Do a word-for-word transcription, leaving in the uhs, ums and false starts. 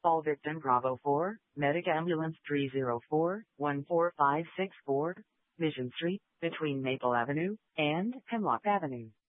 Call victim Bravo four, Medic Ambulance three zero four, one four five six four, Mission Street, between Maple Avenue and Hemlock Avenue.